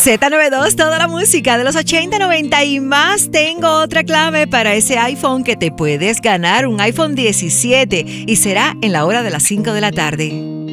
Z92, toda la música de los 80, 90 y más. Tengo otra clave para ese iPhone que te puedes ganar, un iPhone 17, y será en la hora de las 5 de la tarde.